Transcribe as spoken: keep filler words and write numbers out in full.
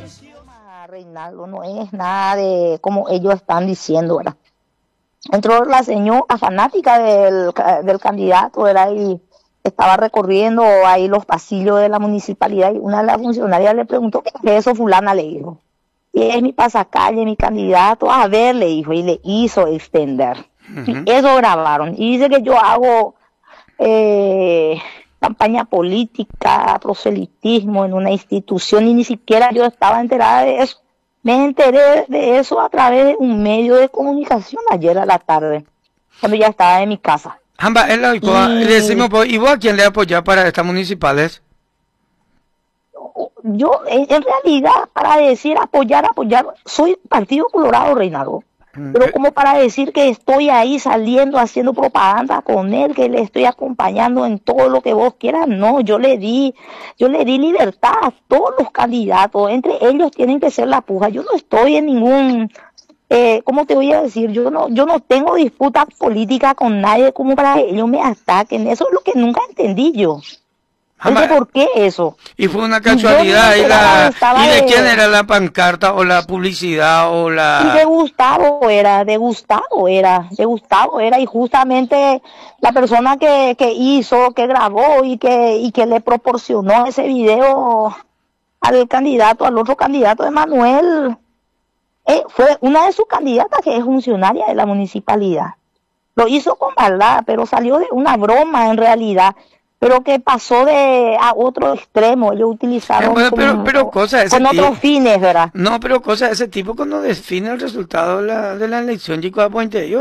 Reinaldo, no es nada de como ellos están diciendo, ¿verdad? Entró la señora fanática del, del candidato, ¿verdad? Y estaba recorriendo ahí los pasillos de la municipalidad y una de las funcionarias le preguntó, ¿qué es eso, fulana? Le dijo. Y es mi pasacalle, mi candidato. A ver, le dijo, y le hizo extender. Uh-huh. Y eso grabaron. Y dice que yo hago eh, campaña política, proselitismo en una institución y ni siquiera yo estaba enterada de eso. Me enteré de eso a través de un medio de comunicación ayer a la tarde, cuando ya estaba en mi casa. Jamba, es lógico, y... decimos, ¿y vos a quién le apoyás para estas municipales? Yo, en realidad, para decir apoyar, apoyar, soy Partido Colorado, Reinaldo. Pero como para decir que estoy ahí saliendo, haciendo propaganda con él, que le estoy acompañando en todo lo que vos quieras, no, yo le di, yo le di libertad a todos los candidatos, entre ellos tienen que ser la puja. Yo no estoy en ningún, eh, ¿cómo te voy a decir? Yo no, yo no tengo disputa política con nadie como para que ellos me ataquen. Eso es lo que nunca entendí yo. Entonces, ¿por qué eso? Y fue una casualidad. ¿Y, la, ¿y de, de quién era la pancarta o la publicidad o la...? Y de Gustavo era, de Gustavo era, de Gustavo era. Y justamente la persona que, que hizo, que grabó y que, y que le proporcionó ese video al candidato, al otro candidato de Manuel, eh, fue una de sus candidatas que es funcionaria de la municipalidad. Lo hizo con maldad, pero salió de una broma en realidad. Pero que pasó de a otro extremo, ellos utilizaron bueno, pero, como, pero cosa de ese con tipo, otros fines, ¿verdad? No, pero cosa de ese tipo cuando define el resultado de la, de la elección, chicos, apunte yo.